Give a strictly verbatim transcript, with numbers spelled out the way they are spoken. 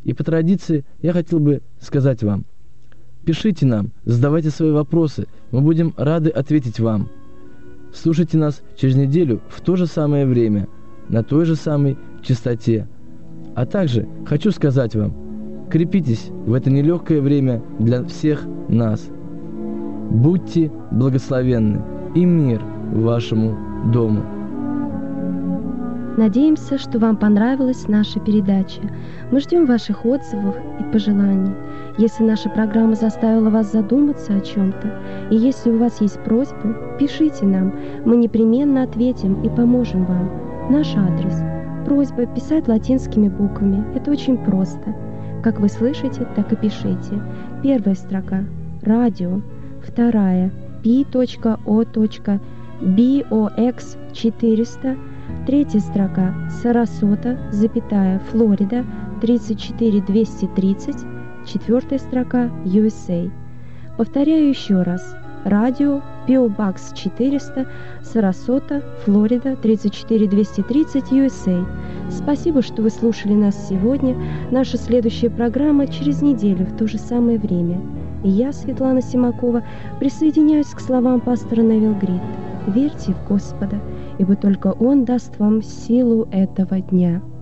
И по традиции я хотел бы сказать вам: пишите нам, задавайте свои вопросы, мы будем рады ответить вам. Слушайте нас через неделю в то же самое время, на той же самой частоте. А также хочу сказать вам: крепитесь в это нелегкое время для всех нас. Будьте благословенны, и мир вашему дому. Надеемся, что вам понравилась наша передача. Мы ждем ваших отзывов и пожеланий. Если наша программа заставила вас задуматься о чем-то, и если у вас есть просьбы, пишите нам, мы непременно ответим и поможем вам. Наш адрес. Просьба писать латинскими буквами. Это очень просто. Как вы слышите, так и пишите. Первая строка – радио. Вторая – пи точка о точка би о экс четыреста. Третья строка – Сарасота, запятая, Флорида, тридцать четыре двести тридцать. Четвертая строка – ю эс эй. Повторяю еще раз. Радио, пи о Box четыреста, Сарасота, Флорида, тридцать четыре двести тридцать, ю эс эй. Спасибо, что вы слушали нас сегодня. Наша следующая программа через неделю в то же самое время. И я, Светлана Симакова, присоединяюсь к словам пастора Невил Грид. Верьте в Господа, ибо только Он даст вам силу этого дня.